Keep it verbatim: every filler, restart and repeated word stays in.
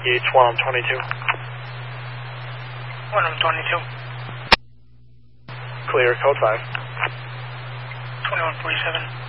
Each one twenty-two. one twenty-two. Clear, code five. twenty-one forty-seven.